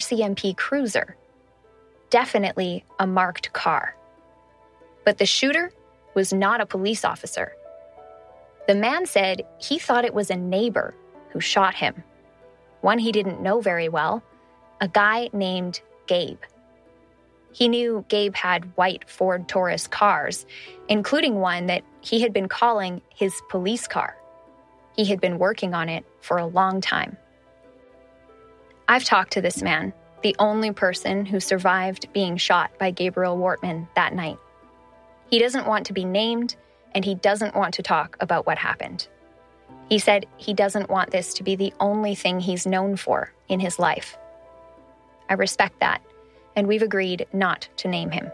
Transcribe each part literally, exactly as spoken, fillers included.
C M P Cruiser. Definitely a marked car. But the shooter was not a police officer. The man said he thought it was a neighbor who shot him. One he didn't know very well, a guy named Gabe. He knew Gabe had white Ford Taurus cars, including one that he had been calling his police car. He had been working on it for a long time. I've talked to this man, the only person who survived being shot by Gabriel Wortman that night. He doesn't want to be named, and he doesn't want to talk about what happened. He said he doesn't want this to be the only thing he's known for in his life. I respect that, and we've agreed not to name him.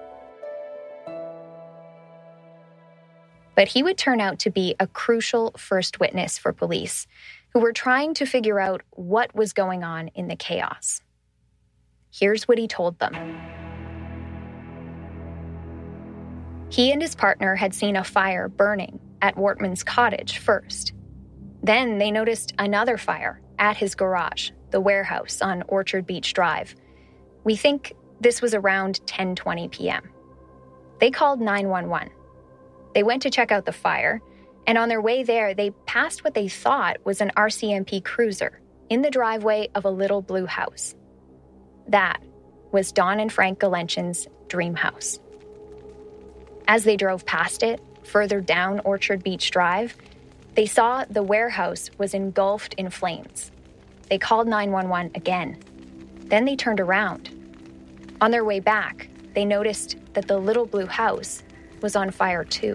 But he would turn out to be a crucial first witness for police, who were trying to figure out what was going on in the chaos. Here's what he told them. He and his partner had seen a fire burning at Wortman's cottage first. Then they noticed another fire at his garage, the warehouse on Orchard Beach Drive. We think this was around ten twenty p.m. They called nine one one. They went to check out the fire, and on their way there, they passed what they thought was an R C M P Cruiser in the driveway of a little blue house. That was Don and Frank Galenchin's dream house. As they drove past it, further down Orchard Beach Drive, they saw the warehouse was engulfed in flames. They called nine one one again. Then they turned around. On their way back, they noticed that the little blue house was on fire too.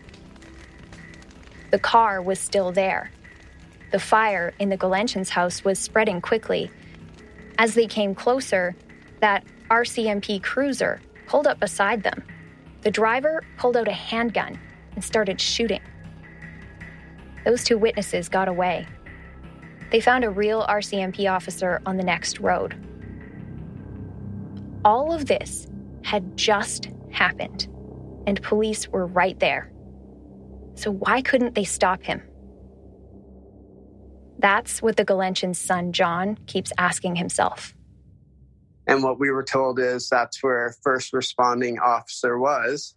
The car was still there. The fire in the Galenchins' house was spreading quickly. As they came closer, that R C M P Cruiser pulled up beside them. The driver pulled out a handgun and started shooting. Those two witnesses got away. They found a real R C M P officer on the next road. All of this had just happened, and police were right there. So why couldn't they stop him? That's what the Galenchin's son, John, keeps asking himself. And what we were told is that's where first responding officer was.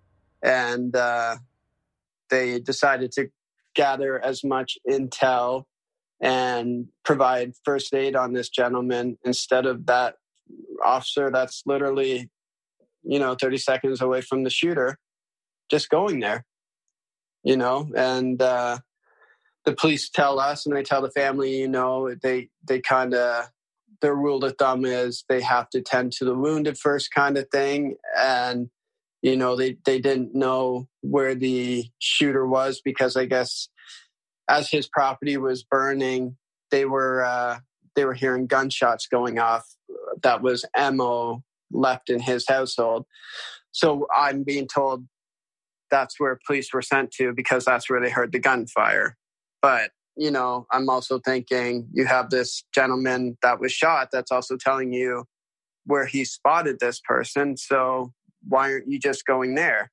And uh, they decided to gather as much intel and provide first aid on this gentleman instead of that officer that's literally, you know, thirty seconds away from the shooter, just going there, you know, and uh, the police tell us and they tell the family, you know, they, they kind of, their rule of thumb is they have to tend to the wounded first kind of thing. And, you know, they, they didn't know where the shooter was because I guess as his property was burning, they were, uh, they were hearing gunshots going off. That was ammo left in his household. So I'm being told that's where police were sent to because that's where they heard the gunfire. But, you know, I'm also thinking you have this gentleman that was shot that's also telling you where he spotted this person. So why aren't you just going there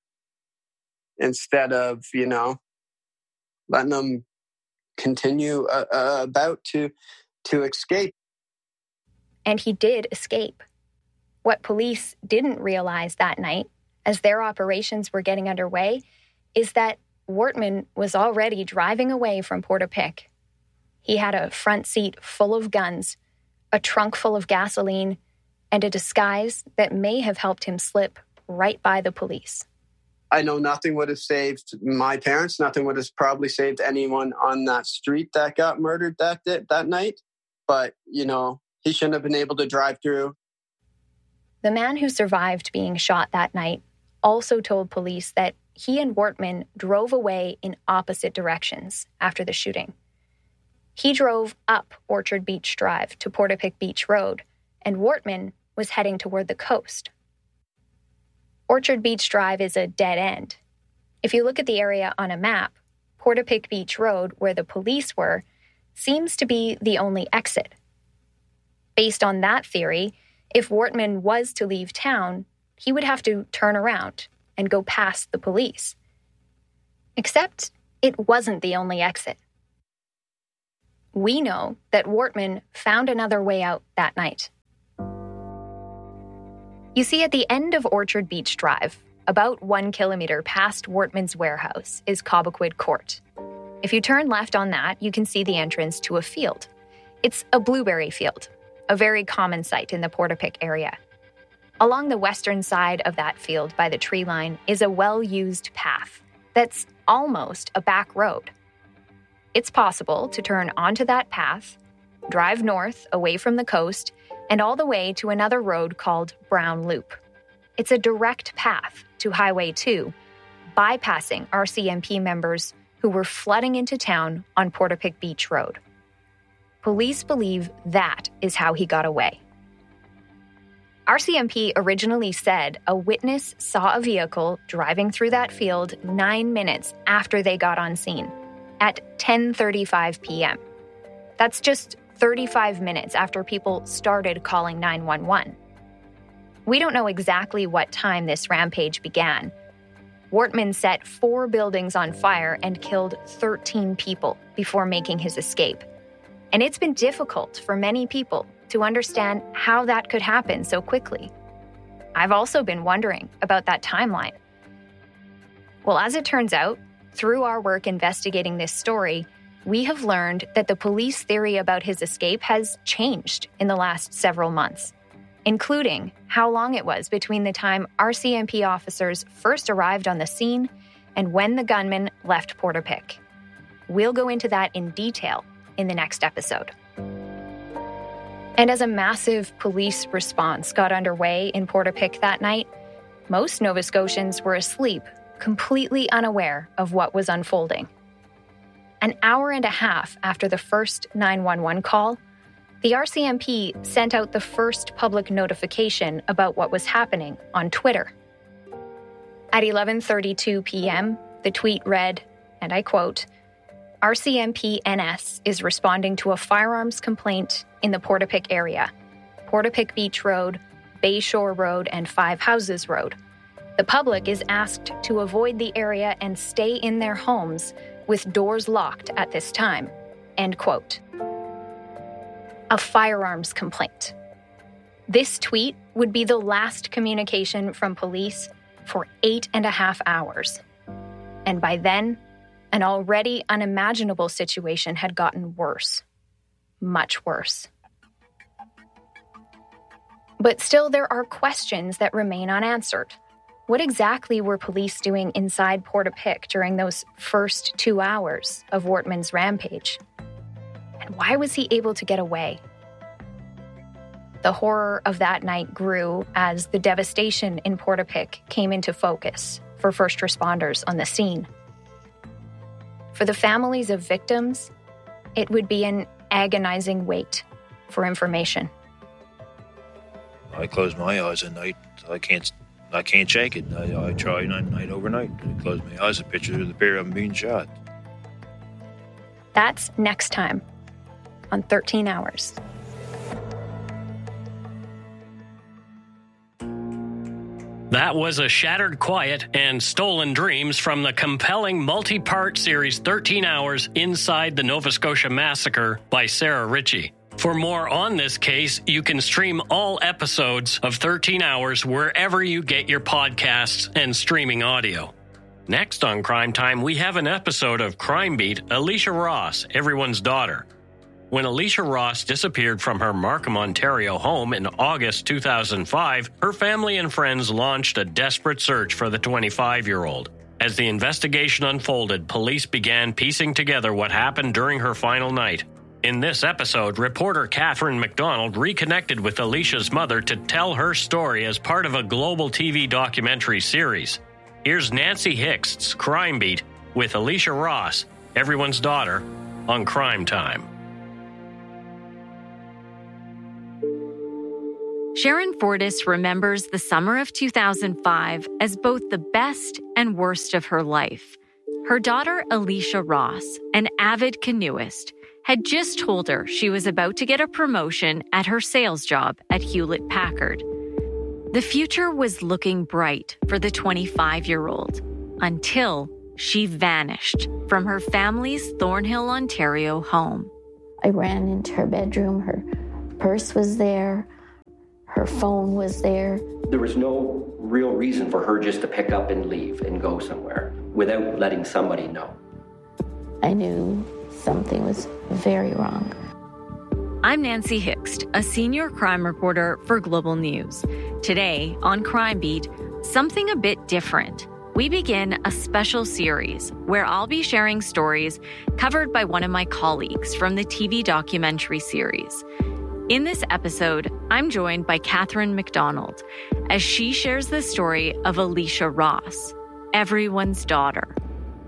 instead of, you know, letting them continue uh, uh, about to to escape? And he did escape. What police didn't realize that night, as their operations were getting underway, is that Wortman was already driving away from Portapique. He had a front seat full of guns, a trunk full of gasoline, and a disguise that may have helped him slip right by the police. I know nothing would have saved my parents. Nothing would have probably saved anyone on that street that got murdered that that night. But, you know, he shouldn't have been able to drive through. The man who survived being shot that night also told police that he and Wortman drove away in opposite directions after the shooting. He drove up Orchard Beach Drive to Portapique Beach Road, and Wortman was heading toward the coast. Orchard Beach Drive is a dead end. If you look at the area on a map, Portapique Beach Road, where the police were, seems to be the only exit. Based on that theory, if Wortman was to leave town, he would have to turn around and go past the police. Except it wasn't the only exit. We know that Wortman found another way out that night You see, at the end of Orchard Beach Drive, about one kilometer past Wortman's warehouse, is Cobequid Court. If you turn left on that, you can see the entrance to a field. It's a blueberry field, a very common sight in the Portapique area. Along the western side of that field by the tree line is a well-used path that's almost a back road. It's possible to turn onto that path, drive north away from the coast, and all the way to another road called Brown Loop. It's a direct path to Highway two, bypassing R C M P members who were flooding into town on Portapique Beach Road. Police believe that is how he got away. R C M P originally said a witness saw a vehicle driving through that field nine minutes after they got on scene, at ten thirty-five p.m. That's just thirty-five minutes after people started calling nine one one. We don't know exactly what time this rampage began. Wortman set four buildings on fire and killed thirteen people before making his escape. And it's been difficult for many people to understand how that could happen so quickly. I've also been wondering about that timeline. Well, as it turns out, through our work investigating this story, we have learned that the police theory about his escape has changed in the last several months, including how long it was between the time R C M P officers first arrived on the scene and when the gunman left Portapique. We'll go into that in detail in the next episode. And as a massive police response got underway in Portapique that night, most Nova Scotians were asleep, completely unaware of what was unfolding. An hour and a half after the first nine one one call, the R C M P sent out the first public notification about what was happening on Twitter. At eleven thirty-two p.m., the tweet read, and I quote, R C M P N S is responding to a firearms complaint in the Portapique area, Portapique Beach Road, Bayshore Road, and Five Houses Road. The public is asked to avoid the area and stay in their homes with doors locked at this time, end quote. A firearms complaint. This tweet would be the last communication from police for eight and a half hours. And by then, an already unimaginable situation had gotten worse. Much worse. But still, there are questions that remain unanswered. What exactly were police doing inside Portapique during those first two hours of Wortman's rampage? And why was he able to get away? The horror of that night grew as the devastation in Portapique came into focus for first responders on the scene. For the families of victims, it would be an agonizing wait for information. I close my eyes at night. I can't I can't shake it. I, I try night, night overnight. I close my eyes and picture the pair of them being shot. That's next time on thirteen hours. That was A Shattered Quiet and Stolen Dreams from the compelling multi-part series thirteen hours Inside the Nova Scotia Massacre by Sarah Ritchie. For more on this case, you can stream all episodes of thirteen hours wherever you get your podcasts and streaming audio. Next on Crime Time, we have an episode of Crime Beat, Alicia Ross, Everyone's Daughter. When Alicia Ross disappeared from her Markham, Ontario home in August two thousand five, her family and friends launched a desperate search for the twenty-five-year-old. As the investigation unfolded, police began piecing together what happened during her final night. In this episode, reporter Catherine McDonald reconnected with Alicia's mother to tell her story as part of a global T V documentary series. Here's Nancy Hicks's Crime Beat with Alicia Ross, Everyone's Daughter, on Crime Time. Sharon Fortis remembers the summer of two thousand five as both the best and worst of her life. Her daughter, Alicia Ross, an avid canoeist, had just told her she was about to get a promotion at her sales job at Hewlett-Packard. The future was looking bright for the twenty-five-year-old until she vanished from her family's Thornhill, Ontario home. I ran into her bedroom. Her purse was there. Her phone was there. There was no real reason for her just to pick up and leave and go somewhere without letting somebody know. I knew something was very wrong. I'm Nancy Hixt, a senior crime reporter for Global News. Today on Crime Beat, something a bit different. We begin a special series where I'll be sharing stories covered by one of my colleagues from the T V documentary series. In this episode, I'm joined by Catherine McDonald as she shares the story of Alicia Ross, everyone's daughter.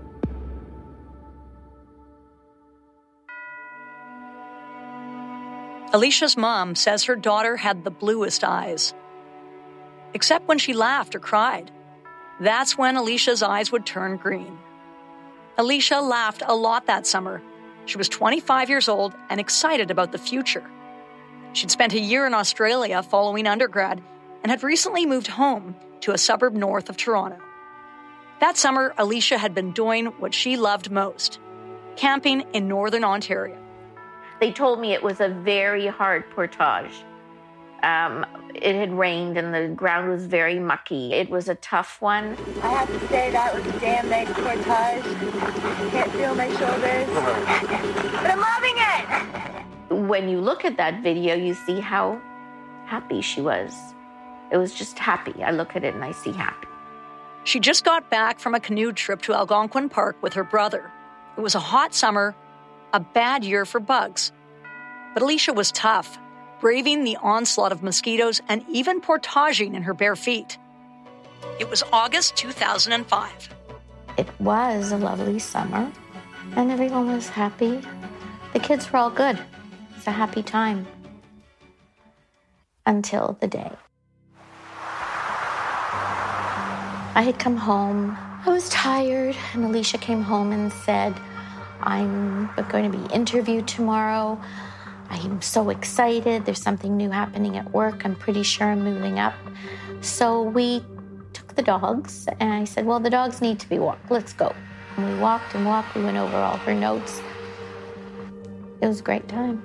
Alicia's mom says her daughter had the bluest eyes. Except when she laughed or cried. That's when Alicia's eyes would turn green. Alicia laughed a lot that summer. She was twenty-five years old and excited about the future. She'd spent a year in Australia following undergrad and had recently moved home to a suburb north of Toronto. That summer, Alicia had been doing what she loved most, camping in northern Ontario. They told me it was a very hard portage. Um, it had rained and the ground was very mucky. It was a tough one. I have to say that was a damn nice portage. Can't feel my shoulders, but I'm loving it. When you look at that video, you see how happy she was. It was just happy. I look at it and I see happy. She just got back from a canoe trip to Algonquin Park with her brother. It was a hot summer, a bad year for bugs. But Alicia was tough, braving the onslaught of mosquitoes and even portaging in her bare feet. It was August two thousand five. It was a lovely summer, and everyone was happy. The kids were all good. It's a happy time. Until the day. I had come home. I was tired, and Alicia came home and said, I'm going to be interviewed tomorrow. I'm so excited. There's something new happening at work. I'm pretty sure I'm moving up. So we took the dogs, and I said, well, the dogs need to be walked. Let's go. And we walked and walked. We went over all her notes. It was a great time.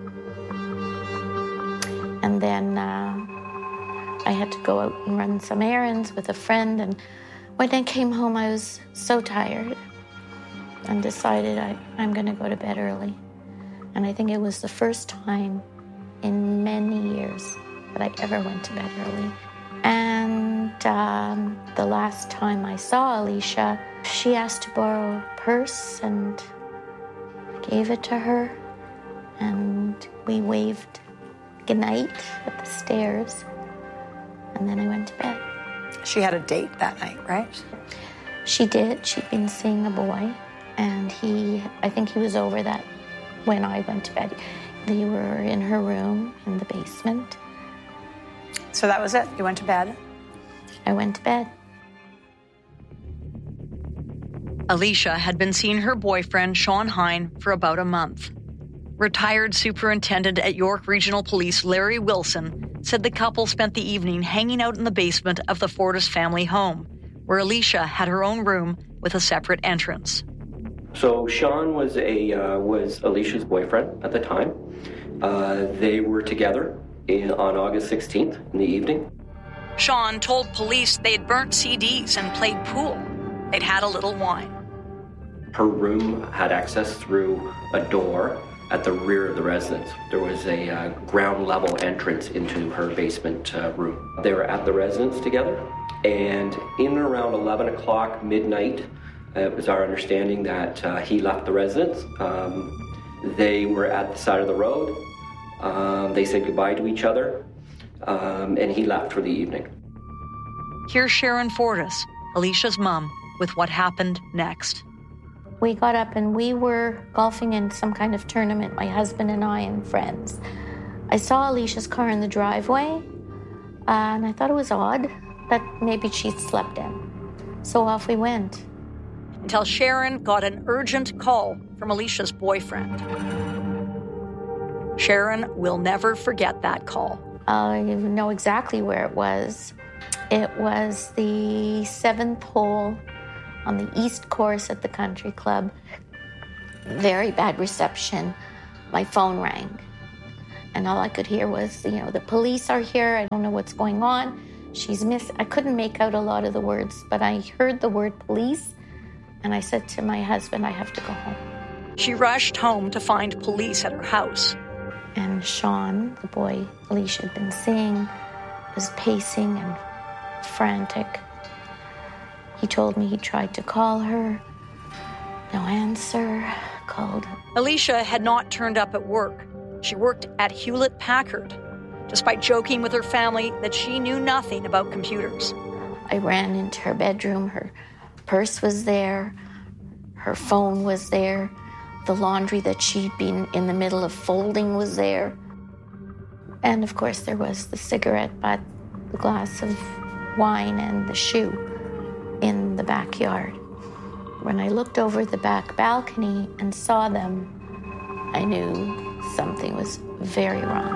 And then uh, I had to go out and run some errands with a friend. And when I came home, I was so tired and decided I, I'm going to go to bed early. And I think it was the first time in many years that I ever went to bed early. And um, the last time I saw Alicia, she asked to borrow a purse, and I gave it to her. And we waved goodnight at the stairs. And then I went to bed. She had a date that night, right? She did. She'd been seeing a boy. And he, I think he was over that when I went to bed. They were in her room in the basement. So that was it? You went to bed? I went to bed. Alicia had been seeing her boyfriend, Sean Hine, for about a month. Retired Superintendent at York Regional Police, Larry Wilson, said the couple spent the evening hanging out in the basement of the Fortis family home, where Alicia had her own room with a separate entrance. So Sean was a uh, was Alicia's boyfriend at the time. Uh, they were together in, on August sixteenth in the evening. Sean told police they'd burnt C Ds and played pool. They'd had a little wine. Her room had access through a door at the rear of the residence. There was a uh, ground level entrance into her basement uh, room. They were at the residence together, and in and around eleven o'clock midnight, it was our understanding that uh, he left the residence. Um, they were at the side of the road. Um, they said goodbye to each other, um, and he left for the evening. Here's Sharon Fortis, Alicia's mom, with what happened next. We got up and we were golfing in some kind of tournament, my husband and I and friends. I saw Alicia's car in the driveway, uh, and I thought it was odd that maybe she'd slept in. So off we went. Until Sharon got an urgent call from Alicia's boyfriend. Sharon will never forget that call. I know exactly where it was. It was the seventh hole on the east course at the country club. Very bad reception. My phone rang. And all I could hear was, you know, the police are here. I don't know what's going on. she's miss. I couldn't make out a lot of the words, but I heard the word police, and I said to my husband, I have to go home. She rushed home to find police at her house. And Sean, the boy Alicia had been seeing, was pacing and frantic. He told me he tried to call her. No answer. Called. Alicia had not turned up at work. She worked at Hewlett Packard, despite joking with her family that she knew nothing about computers. I ran into her bedroom. Her purse was there. Her phone was there. The laundry that she'd been in the middle of folding was there. And of course there was the cigarette butt, the glass of wine, and the shoe in the backyard. When I looked over the back balcony and saw them, I knew something was very wrong.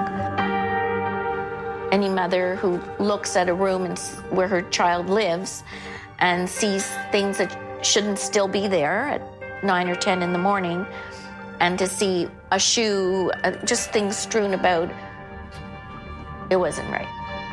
Any mother who looks at a room and where her child lives and sees things that shouldn't still be there at nine or ten in the morning, and to see a shoe, just things strewn about, it wasn't right.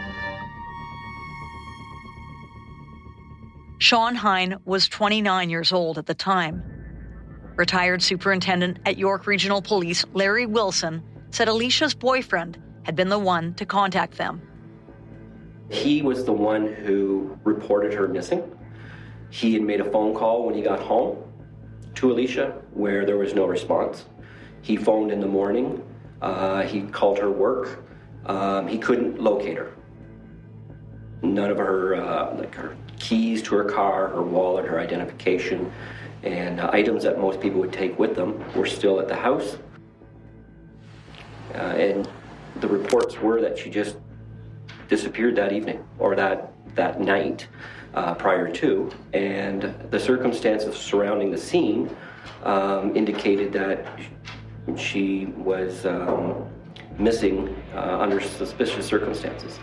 Sean Hine was twenty-nine years old at the time. Retired Superintendent at York Regional Police, Larry Wilson, said Alicia's boyfriend had been the one to contact them. He was the one who reported her missing. He had made a phone call when he got home to Alicia, where there was no response. He phoned in the morning. Uh, he called her work. Um, he couldn't locate her. None of her, uh, like her keys to her car, her wallet, her identification, and uh, items that most people would take with them were still at the house. Uh, and the reports were that she just disappeared that evening, or that, that night uh, prior to. And the circumstances surrounding the scene um, indicated that she was um, missing uh, under suspicious circumstances.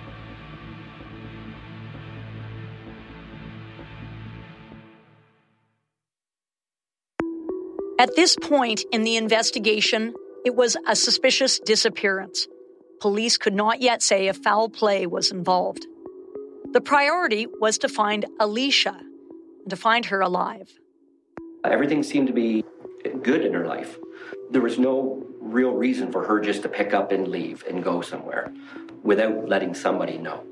At this point in the investigation, it was a suspicious disappearance. Police could not yet say if foul play was involved. The priority was to find Alicia and to find her alive. Everything seemed to be good in her life. There was no real reason for her just to pick up and leave and go somewhere without letting somebody know.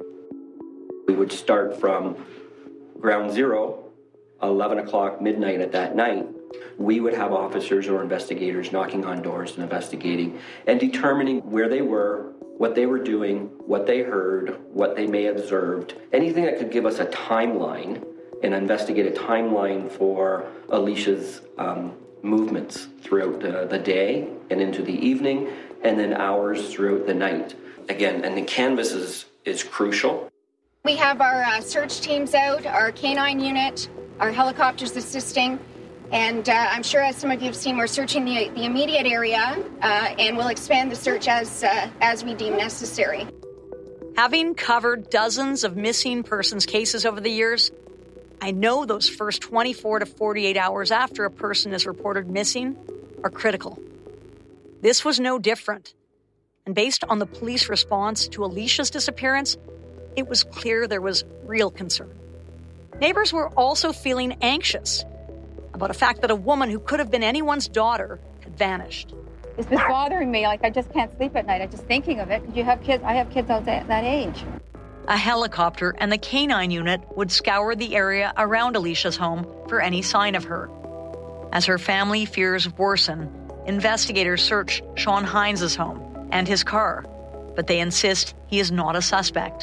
We would start from ground zero, eleven o'clock, midnight at that night. We would have officers or investigators knocking on doors and investigating and determining where they were, what they were doing, what they heard, what they may have observed, anything that could give us a timeline, and investigate a timeline for Alicia's um, movements throughout the, the day and into the evening, and then hours throughout the night. Again, and the canvas is, is crucial. We have our uh, search teams out, our canine unit, our helicopters assisting. And uh, I'm sure, as some of you have seen, we're searching the, the immediate area, uh, and we'll expand the search as uh, as we deem necessary. Having covered dozens of missing persons cases over the years, I know those first twenty-four to forty-eight hours after a person is reported missing are critical. This was no different. And based on the police response to Alicia's disappearance, it was clear there was real concern. Neighbors were also feeling anxious about a fact that a woman who could have been anyone's daughter had vanished. It's been bothering me. Like, I just can't sleep at night. I'm just thinking of it. You have kids. I have kids out that, that age. A helicopter and the canine unit would scour the area around Alicia's home for any sign of her. As her family fears worsen, investigators search Sean Hines's home and his car, but they insist he is not a suspect.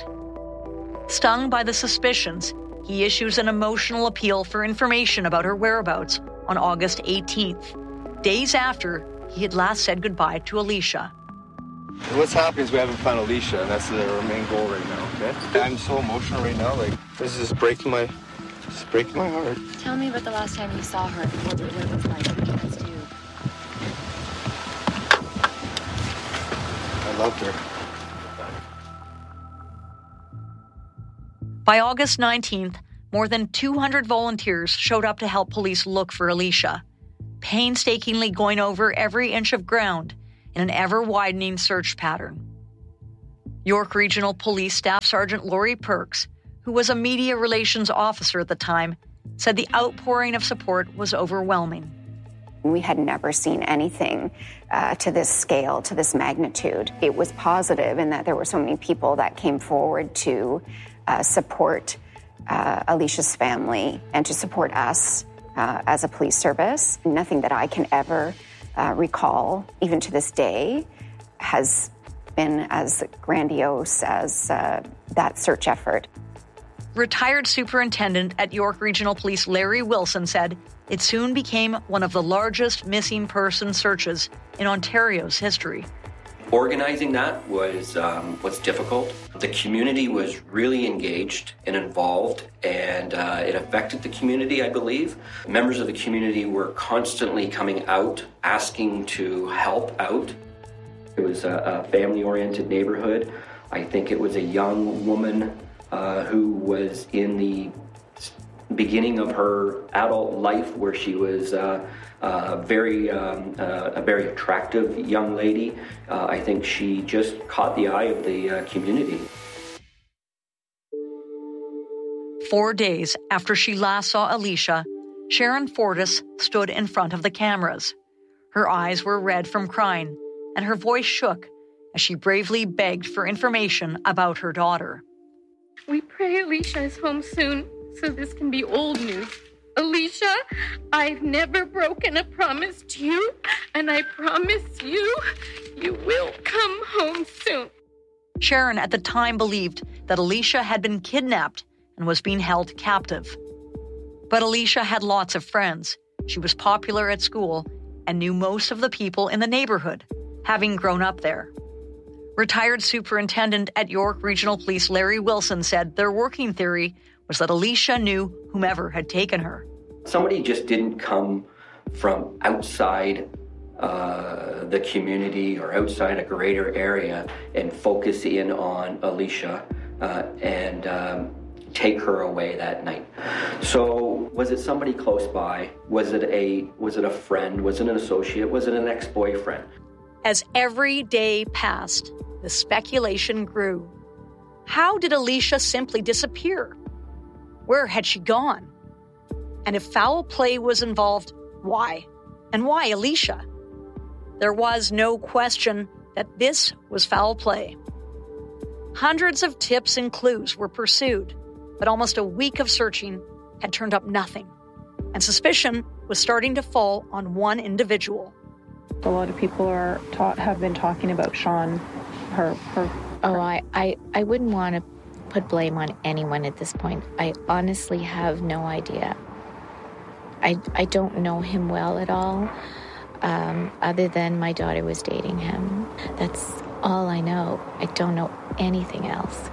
Stung by the suspicions, he issues an emotional appeal for information about her whereabouts on August eighteenth, days after he had last said goodbye to Alicia. What's happening is we haven't found Alicia, and that's our main goal right now, okay? I'm so emotional right now, like, this is breaking my, this is breaking my heart. Tell me about the last time you saw her, what it was like, what did you guys do? I loved her. By August nineteenth, more than two hundred volunteers showed up to help police look for Alicia, painstakingly going over every inch of ground in an ever-widening search pattern. York Regional Police Staff Sergeant Laurie Perks who was a media relations officer at the time, said the outpouring of support was overwhelming. We had never seen anything uh, to this scale, to this magnitude. It was positive in that there were so many people that came forward to uh, support uh, Alicia's family and to support us uh, as a police service. Nothing that I can ever uh, recall, even to this day, has been as grandiose as uh, that search effort. Retired Superintendent at York Regional Police Larry Wilson said it soon became one of the largest missing person searches in Ontario's history. Organizing that was um, was difficult. The community was really engaged and involved, and uh, it affected the community, I believe. Members of the community were constantly coming out, asking to help out. It was a, a family-oriented neighborhood. I think it was a young woman uh, who was in the beginning of her adult life, where she was uh, uh, very um, uh, a very attractive young lady. Uh, I think she just caught the eye of the uh, community. Four days after she last saw Alicia, Sharon Fortis stood in front of the cameras. Her eyes were red from crying, and her voice shook as she bravely begged for information about her daughter. We pray Alicia is home soon, so this can be old news. Alicia, I've never broken a promise to you, and I promise you, you will come home soon. Sharon at the time believed that Alicia had been kidnapped and was being held captive. But Alicia had lots of friends. She was popular at school and knew most of the people in the neighborhood, having grown up there. Retired Superintendent at York Regional Police Larry Wilson said their working theory was that Alicia knew whomever had taken her. Somebody just didn't come from outside uh, the community or outside a greater area and focus in on Alicia uh, and um, take her away that night. So was it somebody close by? Was it a was it a friend? Was it an associate? Was it an ex-boyfriend? As every day passed, the speculation grew. How did Alicia simply disappear? Where had she gone? And if foul play was involved, why? And why Alicia? There was no question that this was foul play. Hundreds of tips and clues were pursued, but almost a week of searching had turned up nothing, and suspicion was starting to fall on one individual. A lot of people are taught, have been talking about Sean, her, her. Oh, I, I, I wouldn't want to put blame on anyone at this point. I honestly have no idea. I, I don't know him well at all, um, other than my daughter was dating him. That's all I know. I don't know anything else.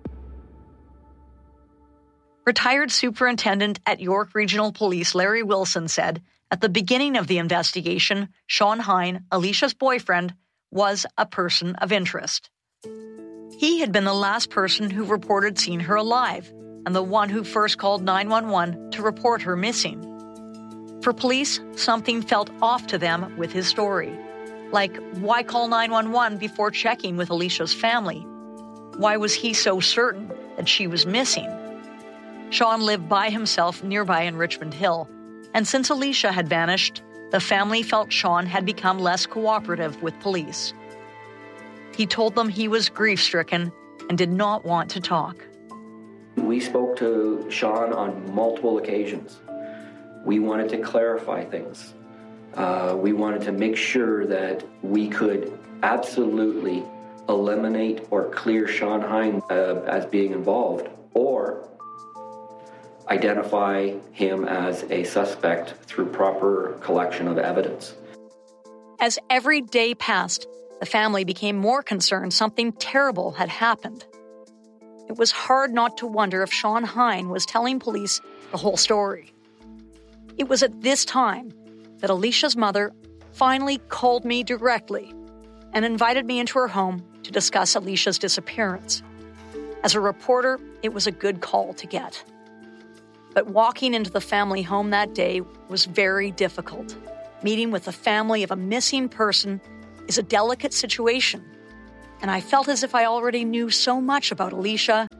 Retired Superintendent at York Regional Police Larry Wilson said at the beginning of the investigation, Sean Hine, Alicia's boyfriend, was a person of interest. He had been the last person who reported seeing her alive and the one who first called nine one one to report her missing. For police, something felt off to them with his story. Like, why call nine one one before checking with Alicia's family? Why was he so certain that she was missing? Sean lived by himself nearby in Richmond Hill, and since Alicia had vanished, the family felt Sean had become less cooperative with police. He told them he was grief-stricken and did not want to talk. We spoke to Sean on multiple occasions. We wanted to clarify things. Uh, we wanted to make sure that we could absolutely eliminate or clear Sean Hine uh, as being involved, or identify him as a suspect through proper collection of evidence. As every day passed, the family became more concerned something terrible had happened. It was hard not to wonder if Sean Hine was telling police the whole story. It was at this time that Alicia's mother finally called me directly and invited me into her home to discuss Alicia's disappearance. As a reporter, it was a good call to get. But walking into the family home that day was very difficult. Meeting with the family of a missing person is a delicate situation, and I felt as if I already knew so much about Alicia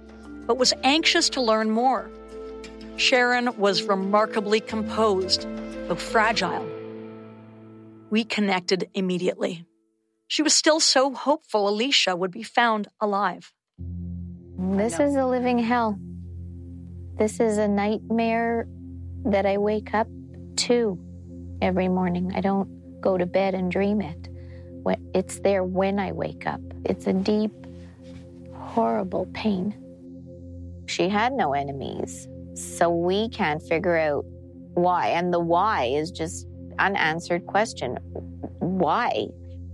but was anxious to learn more. Sharon was remarkably composed, though fragile. We connected immediately. She was still so hopeful Alicia would be found alive. This is a living hell. This is a nightmare that I wake up to every morning. I don't go to bed and dream it. It's there when I wake up. It's a deep, horrible pain. She had no enemies, so we can't figure out why. And the why is just unanswered question. Why?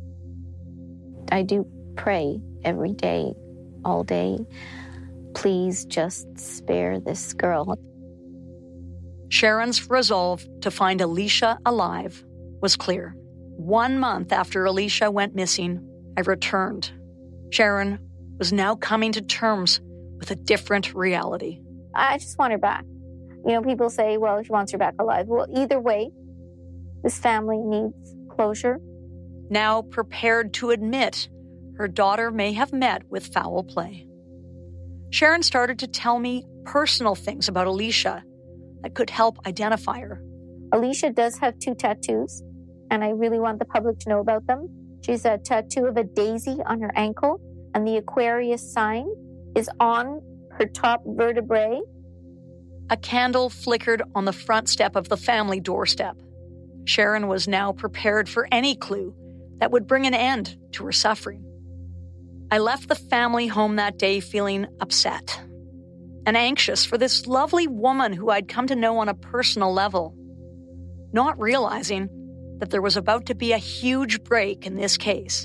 I do pray every day, all day. Please just spare this girl. Sharon's resolve to find Alicia alive was clear. One month after Alicia went missing, I returned. Sharon was now coming to terms with a different reality. I just want her back. You know, people say, well, she wants her back alive. Well, either way, this family needs closure. Now prepared to admit her daughter may have met with foul play. Sharon started to tell me personal things about Alicia that could help identify her. Alicia does have two tattoos, and I really want the public to know about them. She's a tattoo of a daisy on her ankle, and the Aquarius sign is on her top vertebrae. A candle flickered on the front step of the family doorstep. Sharon was now prepared for any clue that would bring an end to her suffering. I left the family home that day feeling upset and anxious for this lovely woman who I'd come to know on a personal level, not realizing that there was about to be a huge break in this case.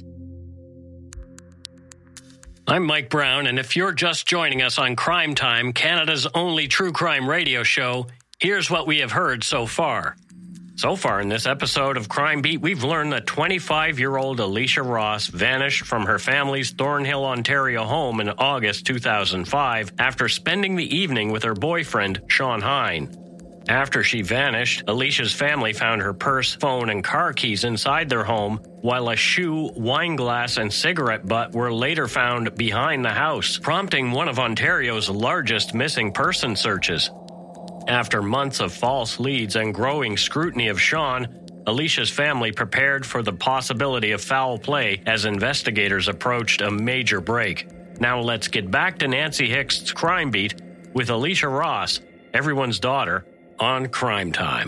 I'm Mike Brown, and if you're just joining us on Crime Time, Canada's only true crime radio show, here's what we have heard so far. So far in this episode of Crime Beat, we've learned that twenty-five-year-old Alicia Ross vanished from her family's Thornhill, Ontario home in August two thousand five after spending the evening with her boyfriend, Sean Hine. After she vanished, Alicia's family found her purse, phone, and car keys inside their home, while a shoe, wine glass, and cigarette butt were later found behind the house, prompting one of Ontario's largest missing person searches. After months of false leads and growing scrutiny of Sean, Alicia's family prepared for the possibility of foul play as investigators approached a major break. Now let's get back to Nancy Hicks's Crime Beat with Alicia Ross, everyone's daughter, on Crime Time.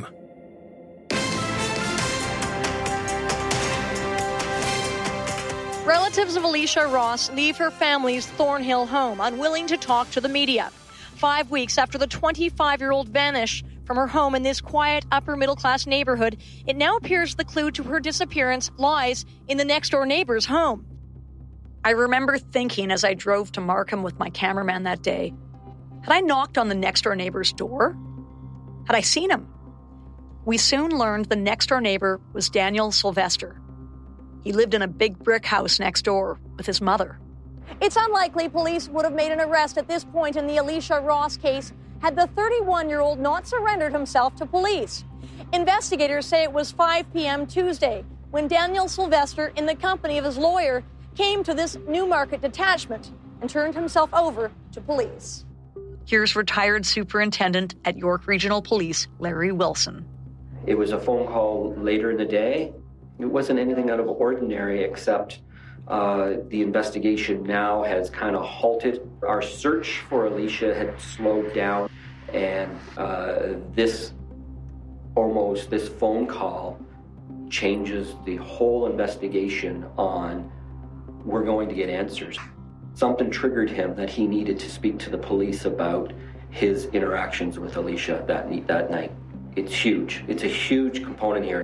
Relatives of Alicia Ross leave her family's Thornhill home, unwilling to talk to the media. Five weeks after the twenty-five-year-old vanished from her home in this quiet upper-middle-class neighborhood, it now appears the clue to her disappearance lies in the next-door neighbor's home. I remember thinking as I drove to Markham with my cameraman that day, had I knocked on the next-door neighbor's door? Had I seen him? We soon learned the next-door neighbor was Daniel Sylvester. He lived in a big brick house next door with his mother. It's unlikely police would have made an arrest at this point in the Alicia Ross case had the thirty-one-year-old not surrendered himself to police. Investigators say it was five p.m. Tuesday when Daniel Sylvester, in the company of his lawyer, came to this Newmarket detachment and turned himself over to police. Here's retired Superintendent at York Regional Police, Larry Wilson. It was a phone call later in the day. It wasn't anything out of ordinary except Uh, the investigation now has kind of halted. Our search for Alicia had slowed down, and uh, this almost this phone call changes the whole investigation on we're going to get answers. Something triggered him that he needed to speak to the police about his interactions with Alicia that, that night. It's huge. It's a huge component here.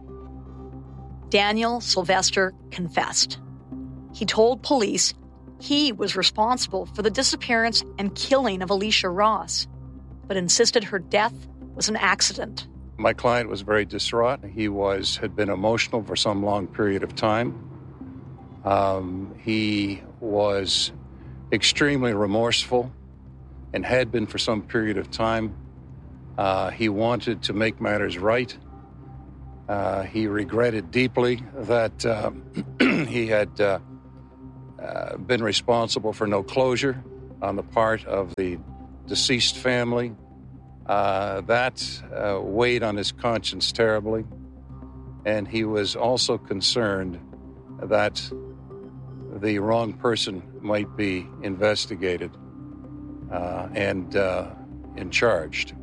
Daniel Sylvester confessed. He told police he was responsible for the disappearance and killing of Alicia Ross, but insisted her death was an accident. My client was very distraught. He was had been emotional for some long period of time. Um, he was extremely remorseful and had been for some period of time. Uh, he wanted to make matters right. Uh, he regretted deeply that uh, he had uh, uh, been responsible for no closure on the part of the deceased family. Uh, that uh, weighed on his conscience terribly. And he was also concerned that the wrong person might be investigated uh, and, uh, and charged.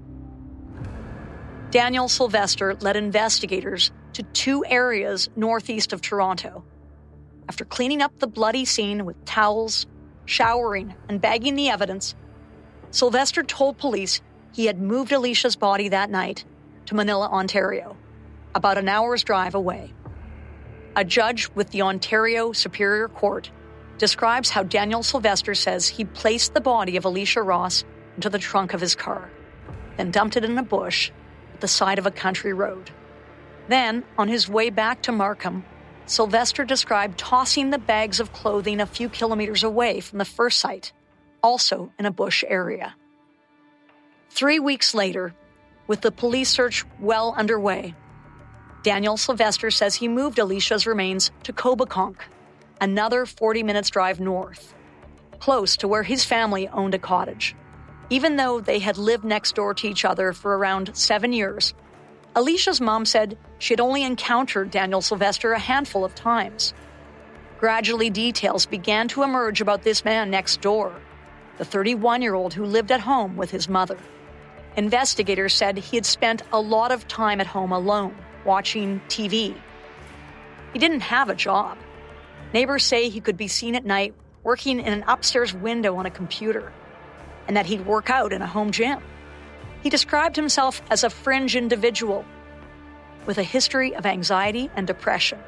Daniel Sylvester led investigators to two areas northeast of Toronto. After cleaning up the bloody scene with towels, showering, and bagging the evidence, Sylvester told police he had moved Alicia's body that night to Manila, Ontario, about an hour's drive away. A judge with the Ontario Superior Court describes how Daniel Sylvester says he placed the body of Alicia Ross into the trunk of his car, then dumped it in a bush at the side of a country road. Then, on his way back to Markham, Sylvester described tossing the bags of clothing a few kilometers away from the first site, also in a bush area. Three weeks later, with the police search well underway, Daniel Sylvester says he moved Alicia's remains to Cobeconk, another forty minutes drive north, close to where his family owned a cottage. Even though they had lived next door to each other for around seven years, Alicia's mom said she had only encountered Daniel Sylvester a handful of times. Gradually, details began to emerge about this man next door, the thirty-one-year-old who lived at home with his mother. Investigators said he had spent a lot of time at home alone, watching T V. He didn't have a job. Neighbors say he could be seen at night working in an upstairs window on a computer, and that he'd work out in a home gym. He described himself as a fringe individual with a history of anxiety and depression.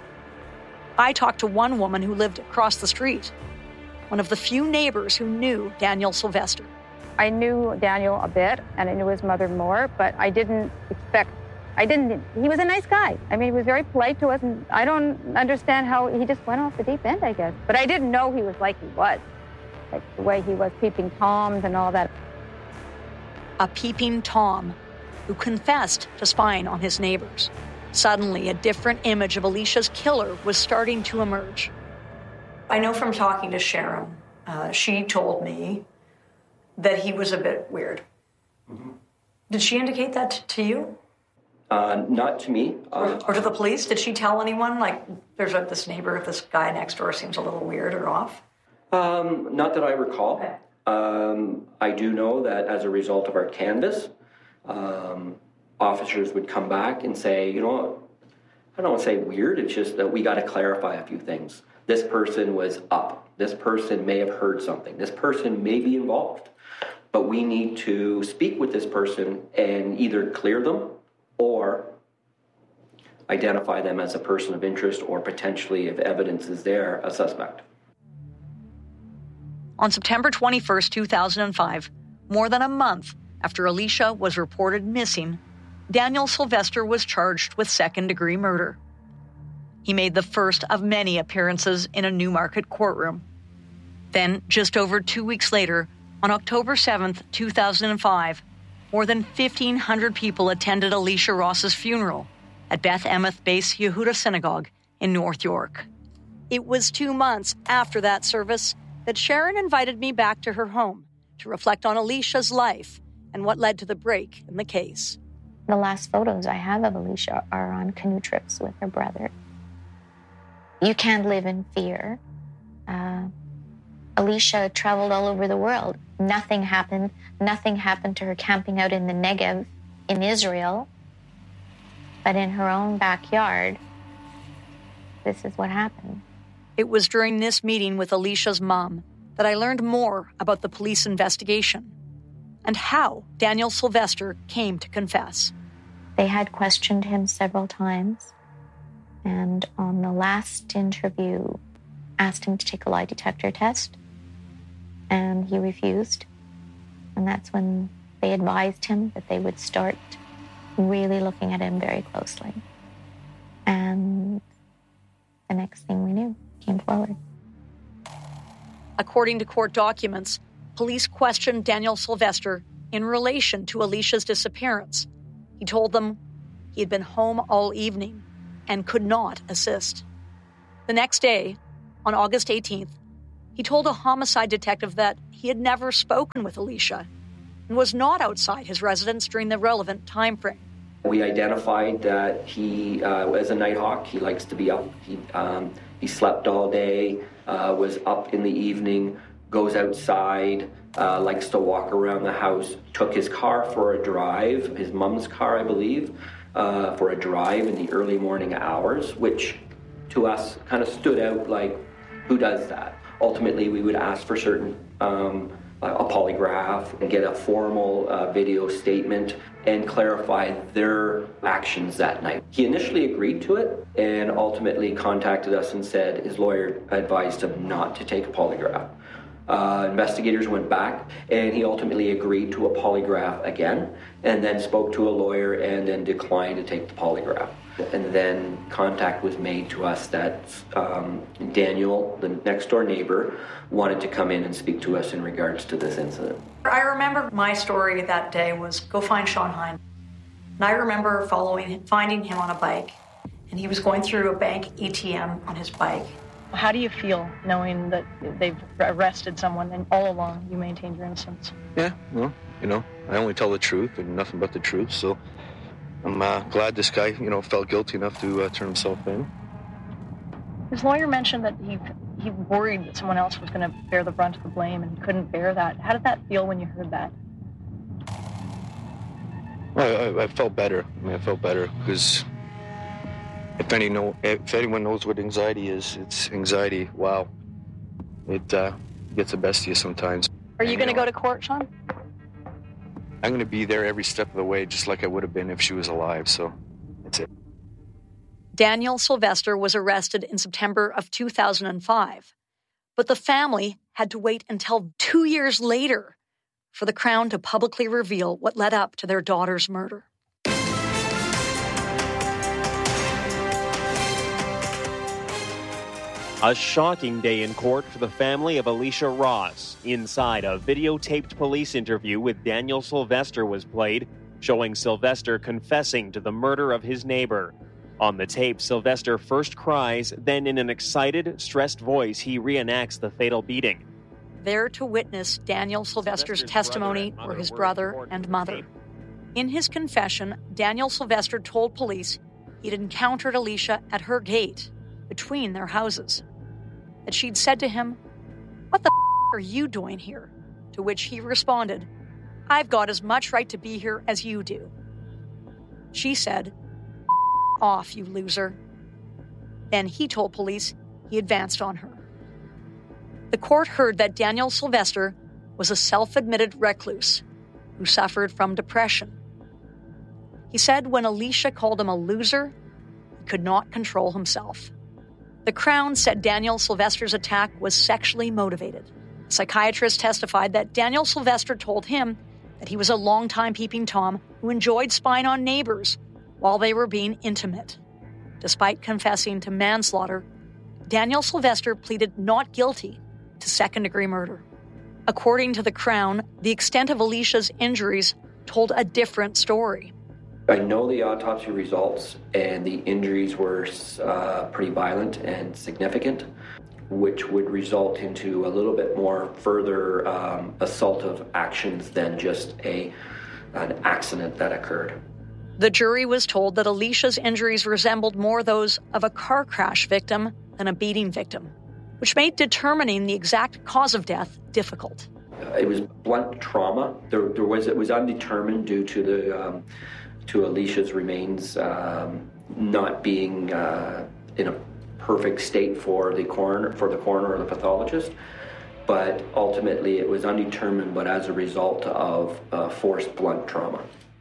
I talked to one woman who lived across the street, one of the few neighbors who knew Daniel Sylvester. I knew Daniel a bit, and I knew his mother more, but I didn't expect, I didn't, he was a nice guy. I mean, he was very polite to us, and I don't understand how he just went off the deep end, I guess. But I didn't know he was like he was, like the way he was peeping Toms and all that. A peeping Tom who confessed to spying on his neighbors. Suddenly, a different image of Alicia's killer was starting to emerge. I know from talking to Sharon, uh, she told me that he was a bit weird. Mm-hmm. Did she indicate that t- to you? Uh, not to me. Uh, or, or to the police? Did she tell anyone, like, there's a, this neighbor, this guy next door seems a little weird or off? Um, not that I recall. Okay. Um, I do know that as a result of our canvass, um, officers would come back and say, you know, I don't want to say weird, it's just that we got to clarify a few things. This person was up. This person may have heard something. This person may be involved. But we need to speak with this person and either clear them or identify them as a person of interest or potentially, if evidence is there, a suspect. On September twenty-first, two thousand five, more than a month after Alicia was reported missing, Daniel Sylvester was charged with second-degree murder. He made the first of many appearances in a Newmarket courtroom. Then, just over two weeks later, on October seventh, two thousand five, more than fifteen hundred people attended Alicia Ross's funeral at Beth Emeth Base Yehuda Synagogue in North York. It was two months after that service that Sharon invited me back to her home to reflect on Alicia's life and what led to the break in the case. The last photos I have of Alicia are on canoe trips with her brother. You can't live in fear. Uh, Alicia traveled all over the world. Nothing happened. Nothing happened to her camping out in the Negev in Israel. But in her own backyard, this is what happened. It was during this meeting with Alicia's mom that I learned more about the police investigation and how Daniel Sylvester came to confess. They had questioned him several times, and on the last interview, asked him to take a lie detector test, and he refused. And that's when they advised him that they would start really looking at him very closely. And the next thing we knew, came forward. According to court documents, police questioned Daniel Sylvester in relation to Alicia's disappearance. He told them he had been home all evening and could not assist. The next day, on August eighteenth, He told a homicide detective that he had never spoken with Alicia and was not outside his residence during the relevant time frame. We identified that he uh, was a night hawk. He likes to be up. He, um, he slept all day, uh, was up in the evening, goes outside, uh, likes to walk around the house, took his car for a drive, his mom's car, I believe, uh, for a drive in the early morning hours, which to us kind of stood out like, who does that? Ultimately, we would ask for certain um, a polygraph and get a formal uh, video statement and clarify their actions that night. He initially agreed to it and ultimately contacted us and said his lawyer advised him not to take a polygraph. Uh, investigators went back and he ultimately agreed to a polygraph again and then spoke to a lawyer and then declined to take the polygraph. And then contact was made to us that um, Daniel, the next door neighbor, wanted to come in and speak to us in regards to this incident. I remember my story that day was go find Sean Hine. And I remember following, finding him on a bike, and he was going through a bank A T M on his bike. How do you feel knowing that they've arrested someone and all along you maintained your innocence? Yeah, well, you know, I only tell the truth and nothing but the truth, so I'm uh, glad this guy, you know, felt guilty enough to uh, turn himself in. His lawyer mentioned that he he worried that someone else was going to bear the brunt of the blame and he couldn't bear that. How did that feel when you heard that? Well, I, I felt better. I mean, I felt better because if any know, if anyone knows what anxiety is, it's anxiety. Wow, it uh, gets the best of you sometimes. Are you going to go to court, Sean? I'm going to be there every step of the way, just like I would have been if she was alive. So that's it. Daniel Sylvester was arrested in September of two thousand five, but the family had to wait until two years later for the Crown to publicly reveal what led up to their daughter's murder. A shocking day in court for the family of Alicia Ross. Inside, a videotaped police interview with Daniel Sylvester was played, showing Sylvester confessing to the murder of his neighbor. On the tape, Sylvester first cries, then in an excited, stressed voice, he reenacts the fatal beating. There to witness Daniel Sylvester's, Sylvester's testimony were his brother and mother. In his confession, Daniel Sylvester told police he'd encountered Alicia at her gate between their houses. That she'd said to him, "What the f*** are you doing here?" To which he responded, "I've got as much right to be here as you do." She said, "F*** off, you loser." Then he told police he advanced on her. The court heard that Daniel Sylvester was a self-admitted recluse who suffered from depression. He said when Alicia called him a loser, he could not control himself. The Crown said Daniel Sylvester's attack was sexually motivated. A psychiatrist testified that Daniel Sylvester told him that he was a longtime peeping Tom who enjoyed spying on neighbors while they were being intimate. Despite confessing to manslaughter, Daniel Sylvester pleaded not guilty to second-degree murder. According to the Crown, the extent of Alicia's injuries told a different story. I know the autopsy results, and the injuries were uh, pretty violent and significant, which would result into a little bit more further um, assaultive actions than just a an accident that occurred. The jury was told that Alicia's injuries resembled more those of a car crash victim than a beating victim, which made determining the exact cause of death difficult. Uh, it was blunt trauma. There, there was it was undetermined due to the um, to Alicia's remains um, not being uh, in a perfect state for the coroner, for the coroner or the pathologist, but ultimately it was undetermined, but as a result of uh, forced blunt trauma.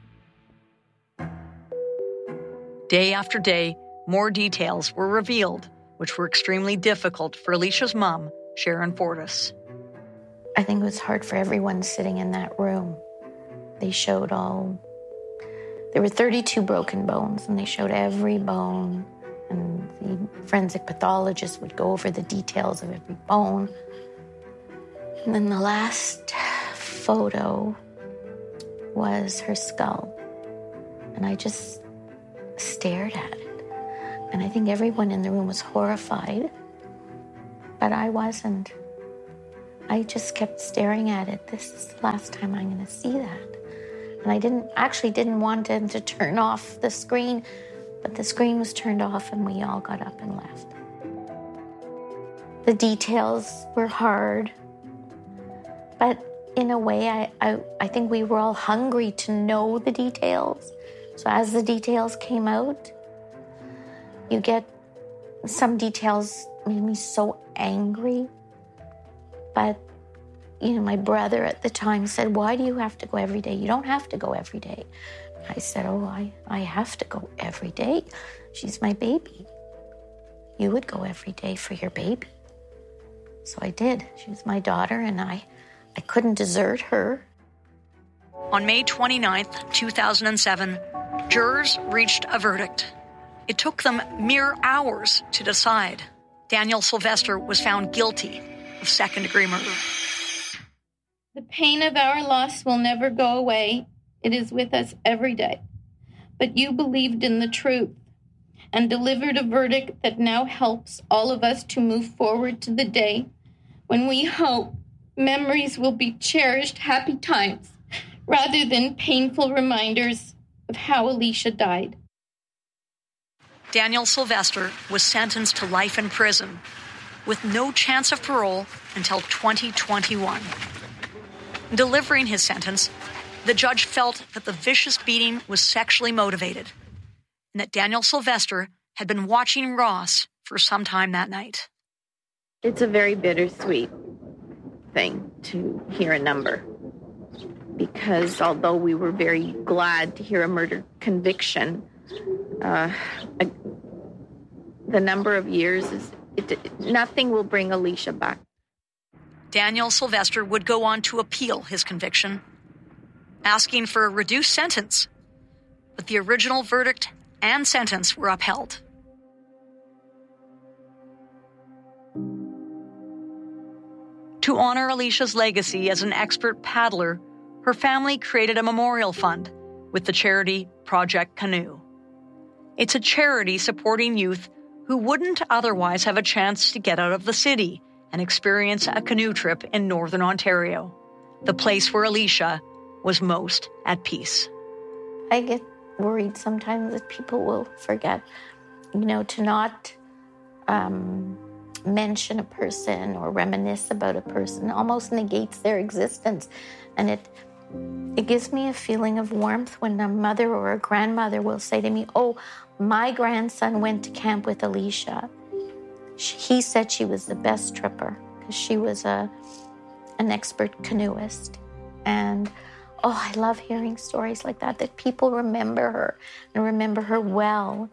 Day after day, more details were revealed, which were extremely difficult for Alicia's mom, Sharon Fortis. I think it was hard for everyone sitting in that room. They showed all... There were thirty-two broken bones, and they showed every bone, and the forensic pathologist would go over the details of every bone. And then the last photo was her skull, and I just stared at it. And I think everyone in the room was horrified, but I wasn't. I just kept staring at it. This is the last time I'm going to see that. And I didn't actually didn't want him to turn off the screen, but the screen was turned off and we all got up and left. The details were hard, but in a way, I, I, I think we were all hungry to know the details. So as the details came out, you get some details made me so angry. But, you know, my brother at the time said, why do you have to go every day? You don't have to go every day. I said, oh, I, I have to go every day. She's my baby. You would go every day for your baby. So I did. She was my daughter, and I, I couldn't desert her. On May twenty-ninth, two thousand seven, jurors reached a verdict. It took them mere hours to decide. Daniel Sylvester was found guilty of second-degree murder. The pain of our loss will never go away. It is with us every day. But you believed in the truth and delivered a verdict that now helps all of us to move forward to the day when we hope memories will be cherished happy times rather than painful reminders of how Alicia died. Daniel Sylvester was sentenced to life in prison with no chance of parole until twenty twenty-one. Delivering his sentence, the judge felt that the vicious beating was sexually motivated and that Daniel Sylvester had been watching Ross for some time that night. It's a very bittersweet thing to hear a number, because although we were very glad to hear a murder conviction, uh, a, the number of years is it, nothing will bring Alicia back. Daniel Sylvester would go on to appeal his conviction, asking for a reduced sentence, but the original verdict and sentence were upheld. To honor Alicia's legacy as an expert paddler, her family created a memorial fund with the charity Project Canoe. It's a charity supporting youth who wouldn't otherwise have a chance to get out of the city and experience a canoe trip in Northern Ontario, the place where Alicia was most at peace. I get worried sometimes that people will forget, you know, to not um, mention a person or reminisce about a person almost negates their existence. And it it gives me a feeling of warmth when a mother or a grandmother will say to me, oh, my grandson went to camp with Alicia. She, he said she was the best tripper because she was a an expert canoeist. And oh, I love hearing stories like that, that people remember her and remember her well.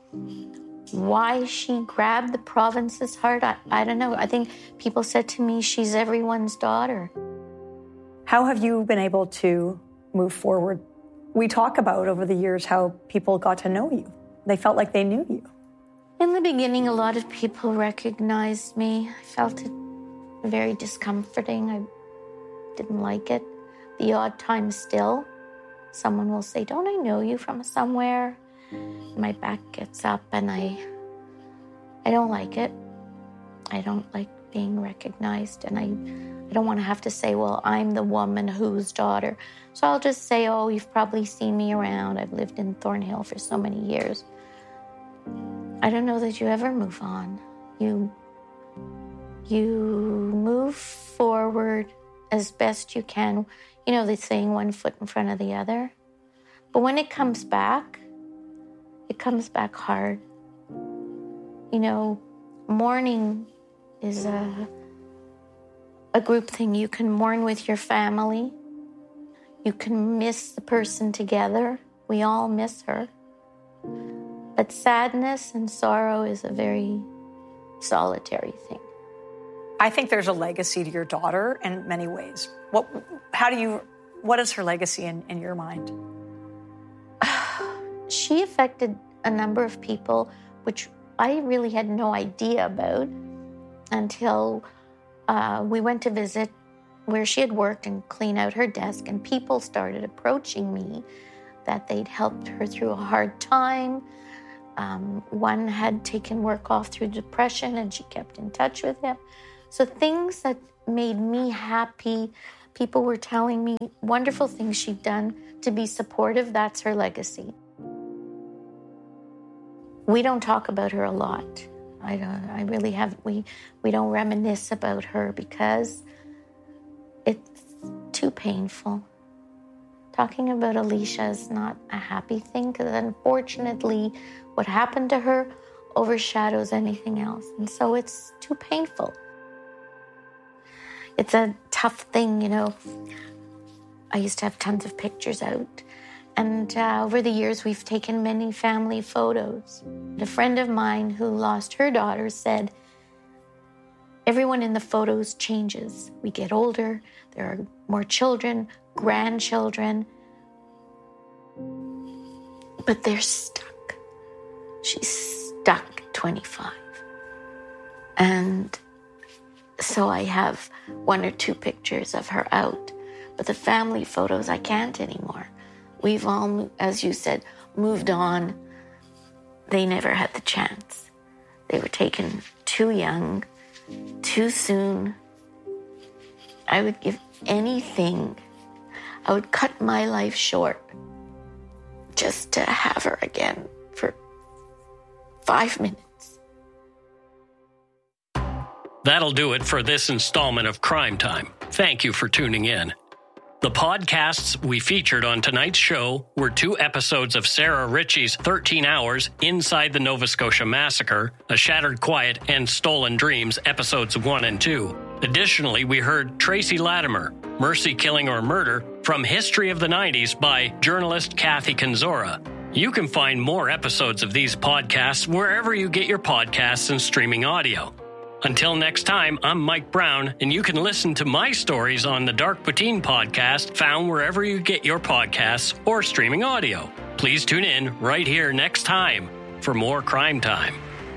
Why she grabbed the province's heart, I, I don't know. I think people said to me, she's everyone's daughter. How have you been able to move forward? We talk about over the years how people got to know you. They felt like they knew you. In the beginning, a lot of people recognized me. I felt it very discomforting. I didn't like it. The odd time still, someone will say, don't I know you from somewhere? My back gets up and I I don't like it. I don't like being recognized, and I, I don't want to have to say, well, I'm the woman whose daughter. So I'll just say, oh, you've probably seen me around. I've lived in Thornhill for so many years. I don't know that you ever move on. You, you move forward as best you can. You know the saying, one foot in front of the other. But when it comes back, it comes back hard. You know, mourning is a, a group thing. You can mourn with your family. You can miss the person together. We all miss her. But sadness and sorrow is a very solitary thing. I think there's a legacy to your daughter in many ways. What, how do you, what is her legacy in, in your mind? She affected a number of people, which I really had no idea about until uh, we went to visit where she had worked and clean out her desk, and people started approaching me that they'd helped her through a hard time. Um, one had taken work off through depression and she kept in touch with him. So things that made me happy. People were telling me wonderful things she'd done to be supportive. That's her legacy. We don't talk about her a lot. I don't. I really have. We we don't reminisce about her because it's too painful. Talking about Alicia is not a happy thing because unfortunately, what happened to her overshadows anything else, and so it's too painful. It's a tough thing, you know. I used to have tons of pictures out. And uh, over the years, we've taken many family photos. A friend of mine who lost her daughter said, everyone in the photos changes. We get older, there are more children, grandchildren, but they're stuck. She's stuck at twenty-five. And so I have one or two pictures of her out, but the family photos I can't anymore. We've all, as you said, moved on. They never had the chance. They were taken too young, too soon. I would give anything. I would cut my life short just to have her again for five minutes. That'll do it for this installment of Crime Time. Thank you for tuning in. The podcasts we featured on tonight's show were two episodes of Sarah Ritchie's thirteen hours Inside the Nova Scotia Massacre, A Shattered Quiet, and Stolen Dreams, episodes one and two. Additionally, we heard Tracy Latimer, Mercy, Killing or Murder, from History of the nineties by journalist Kathy Kanzora. You can find more episodes of these podcasts wherever you get your podcasts and streaming audio. Until next time, I'm Mike Brown, and you can listen to my stories on the Dark Poutine podcast, found wherever you get your podcasts or streaming audio. Please tune in right here next time for more Crime Time.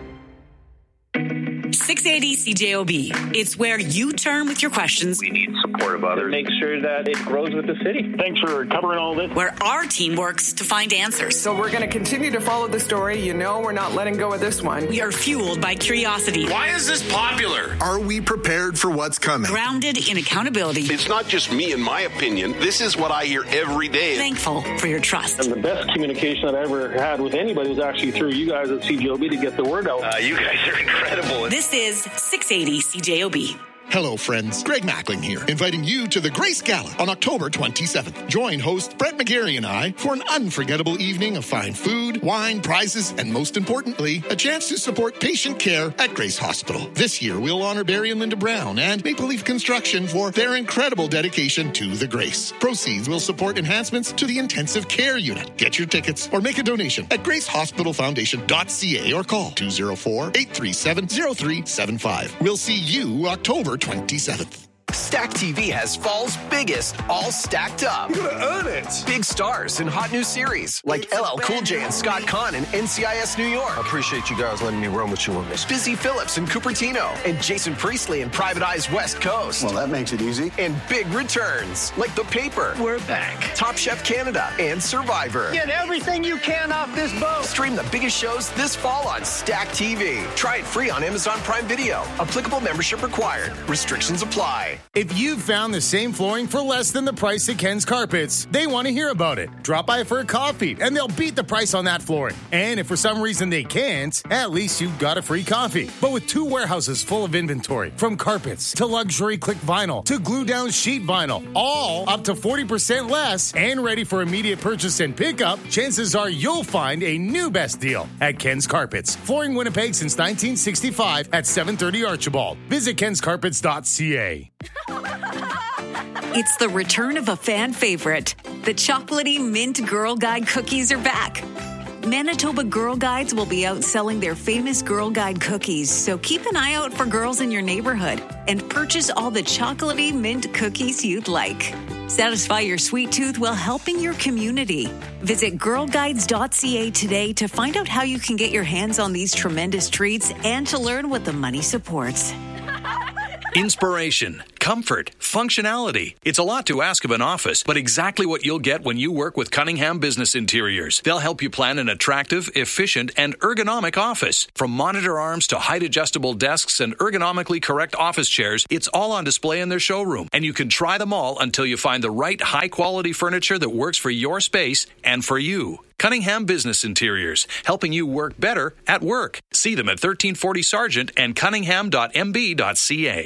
six eighty C J O B. It's where you turn with your questions. We need support of others. Make sure that it grows with the city. Thanks for covering all this. Where our team works to find answers. So we're going to continue to follow the story. You know we're not letting go of this one. We are fueled by curiosity. Why is this popular? Are we prepared for what's coming? Grounded in accountability. It's not just me and my opinion. This is what I hear every day. Thankful for your trust. And the best communication that I ever had with anybody was actually through you guys at C J O B to get the word out. Uh, you guys are incredible. This is six eighty C J O B. Hello, friends. Greg Mackling here, inviting you to the Grace Gala on October twenty-seventh. Join host Brett McGarry and I for an unforgettable evening of fine food, wine, prizes, and most importantly, a chance to support patient care at Grace Hospital. This year, we'll honor Barry and Linda Brown and Maple Leaf Construction for their incredible dedication to the Grace. Proceeds will support enhancements to the intensive care unit. Get your tickets or make a donation at grace hospital foundation dot c a or call two oh four, eight three seven, oh three seven five. We'll see you October twenty-seventh. Stack T V has fall's biggest, all stacked up. You gotta earn it. Big stars in hot new series like L L Cool J and Scott Conn in N C I S New York. I appreciate you guys letting me run with you on this. Busy Phillips in Cupertino and Jason Priestley in Private Eye's West Coast. Well, that makes it easy. And big returns like The Paper. We're back. Top Chef Canada and Survivor. Get everything you can off this boat. Stream the biggest shows this fall on Stack T V. Try it free on Amazon Prime Video. Applicable membership required. Restrictions apply. If you've found the same flooring for less than the price at Ken's Carpets, they want to hear about it. Drop by for a coffee, and they'll beat the price on that flooring. And if for some reason they can't, at least you've got a free coffee. But with two warehouses full of inventory, from carpets to luxury click vinyl to glue-down sheet vinyl, all up to forty percent less and ready for immediate purchase and pickup, chances are you'll find a new best deal at Ken's Carpets. Flooring Winnipeg since nineteen sixty-five at seven thirty Archibald. Visit kens carpets dot c a. It's the return of a fan favorite. The chocolatey mint Girl Guide cookies are back. Manitoba Girl Guides will be out selling their famous Girl Guide cookies, so keep an eye out for girls in your neighborhood and purchase all the chocolatey mint cookies you'd like. Satisfy your sweet tooth while helping your community. Visit girl guides dot c a today to find out how you can get your hands on these tremendous treats and to learn what the money supports. Inspiration, comfort, functionality. It's a lot to ask of an office, but exactly what you'll get when you work with Cunningham Business Interiors. They'll help you plan an attractive, efficient, and ergonomic office. From monitor arms to height-adjustable desks and ergonomically correct office chairs, it's all on display in their showroom, and you can try them all until you find the right high-quality furniture that works for your space and for you. Cunningham Business Interiors, helping you work better at work. See them at thirteen forty Sargent and cunningham dot m b dot c a.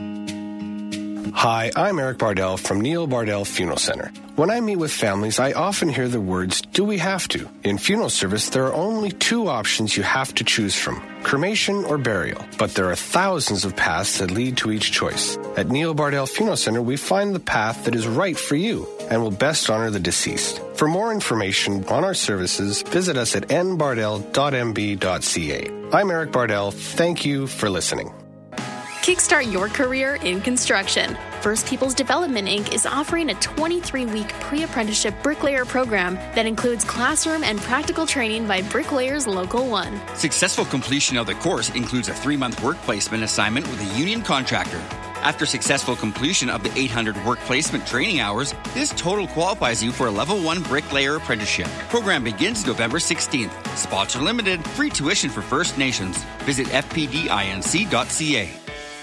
Hi, I'm Eric Bardell from Neil Bardell Funeral Center. When I meet with families, I often hear the words, do we have to? In funeral service, there are only two options you have to choose from, cremation or burial. But there are thousands of paths that lead to each choice. At Neil Bardell Funeral Center, we find the path that is right for you and will best honor the deceased. For more information on our services, visit us at n bardell dot m b dot c a. I'm Eric Bardell. Thank you for listening. Kickstart your career in construction. First Peoples Development Incorporated is offering a twenty-three week pre-apprenticeship bricklayer program that includes classroom and practical training by Bricklayers Local one. Successful completion of the course includes a three-month work placement assignment with a union contractor. After successful completion of the eight hundred work placement training hours, this total qualifies you for a level one bricklayer apprenticeship. Program begins November sixteenth. Spots are limited. Free tuition for First Nations. Visit f p d inc dot c a.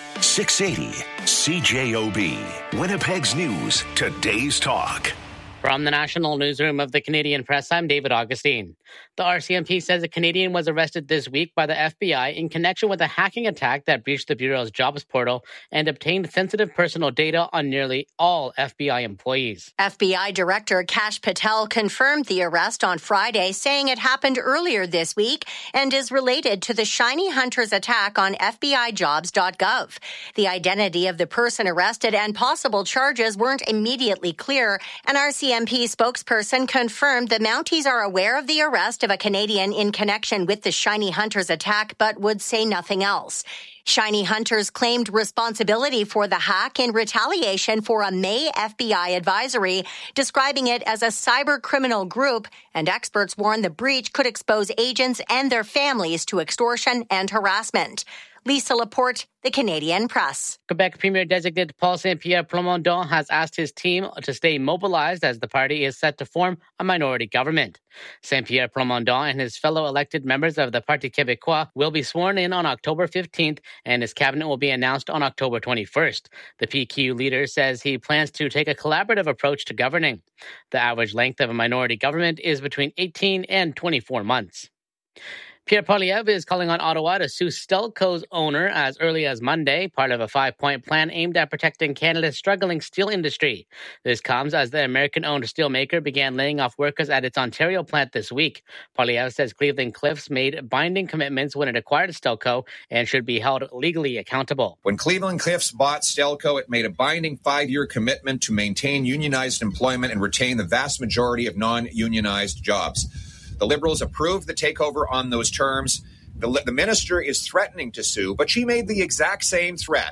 six eighty C J O B, Winnipeg's News, Today's Talk. From the National Newsroom of the Canadian Press, I'm David Augustine. The R C M P says a Canadian was arrested this week by the F B I in connection with a hacking attack that breached the Bureau's jobs portal and obtained sensitive personal data on nearly all F B I employees. F B I Director Kash Patel confirmed the arrest on Friday, saying it happened earlier this week and is related to the Shiny Hunters attack on f b i jobs dot gov. The identity of the person arrested and possible charges weren't immediately clear, and R C M P spokesperson confirmed the Mounties are aware of the arrest of a Canadian in connection with the Shiny Hunters attack, but would say nothing else. Shiny Hunters claimed responsibility for the hack in retaliation for a May F B I advisory, describing it as a cyber criminal group, and experts warn the breach could expose agents and their families to extortion and harassment. Lisa Laporte, The Canadian Press. Quebec Premier-designate Paul Saint-Pierre Plamondon has asked his team to stay mobilized as the party is set to form a minority government. Saint-Pierre Plamondon and his fellow elected members of the Parti Québécois will be sworn in on October fifteenth, and his cabinet will be announced on October twenty-first. The P Q leader says he plans to take a collaborative approach to governing. The average length of a minority government is between eighteen and twenty-four months. Pierre Poilievre is calling on Ottawa to sue Stelco's owner as early as Monday, part of a five-point plan aimed at protecting Canada's struggling steel industry. This comes as the American-owned steelmaker began laying off workers at its Ontario plant this week. Poilievre says Cleveland-Cliffs made binding commitments when it acquired Stelco and should be held legally accountable. When Cleveland-Cliffs bought Stelco, it made a binding five-year commitment to maintain unionized employment and retain the vast majority of non-unionized jobs. The Liberals approved the takeover on those terms. The, the minister is threatening to sue, but she made the exact same threat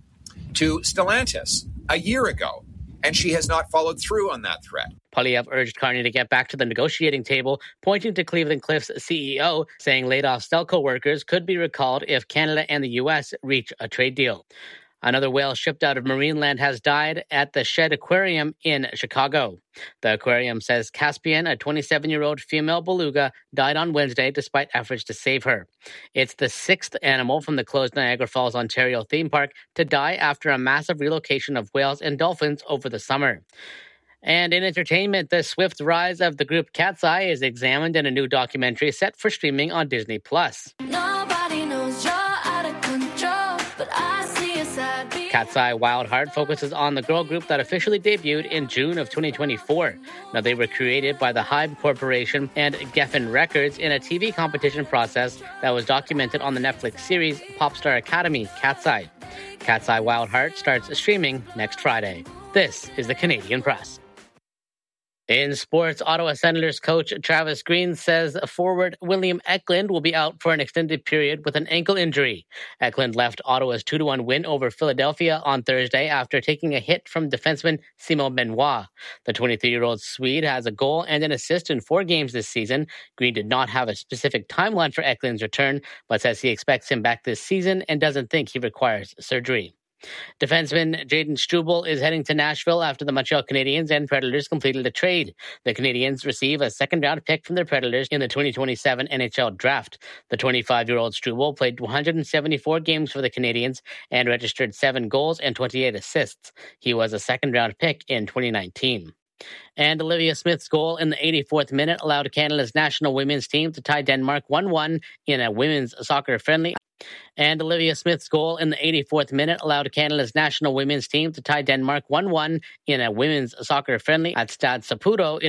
to Stellantis a year ago, and she has not followed through on that threat. Poilievre urged Carney to get back to the negotiating table, pointing to Cleveland-Cliffs C E O, saying laid-off Stelco workers could be recalled if Canada and the U S reach a trade deal. Another whale shipped out of Marineland has died at the Shed Aquarium in Chicago. The aquarium says Caspian, a twenty-seven-year-old female beluga, died on Wednesday despite efforts to save her. It's the sixth animal from the closed Niagara Falls, Ontario theme park to die after a massive relocation of whales and dolphins over the summer. And in entertainment, the swift rise of the group Cat's Eye is examined in a new documentary set for streaming on Disney Plus. Nobody knows you're out of control, but I see a side beat. Cat's Eye Wild Heart focuses on the girl group that officially debuted in June of twenty twenty-four. Now, they were created by the Hybe Corporation and Geffen Records in a T V competition process that was documented on the Netflix series Popstar Academy, Cat's Eye. Cat's Eye Wild Heart starts streaming next Friday. This is the Canadian Press. In sports, Ottawa Senators coach Travis Green says forward William Eklund will be out for an extended period with an ankle injury. Eklund left Ottawa's two to one win over Philadelphia on Thursday after taking a hit from defenseman Simon Benoit. The twenty-three-year-old Swede has a goal and an assist in four games this season. Green did not have a specific timeline for Eklund's return, but says he expects him back this season and doesn't think he requires surgery. Defenseman Jaden Struble is heading to Nashville after the Montreal Canadiens and Predators completed a trade. The Canadiens receive a second-round pick from the Predators in the twenty twenty-seven N H L Draft. The twenty-five-year-old Struble played one hundred seventy-four games for the Canadiens and registered seven goals and twenty-eight assists. He was a second-round pick in twenty nineteen. And Olivia Smith's goal in the eighty-fourth minute allowed Canada's national women's team to tie Denmark one one in a women's soccer friendly. And Olivia Smith's goal in the eighty-fourth minute allowed Canada's national women's team to tie Denmark one one in a women's soccer friendly at Stade Saputo.